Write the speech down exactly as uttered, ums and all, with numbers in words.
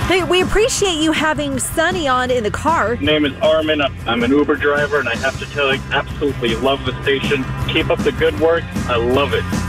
Hey, we appreciate you having Sonny on in the car. My name is Armin. I'm an Uber driver, and I have to tell you, absolutely love the station. Keep up the good work. I love it.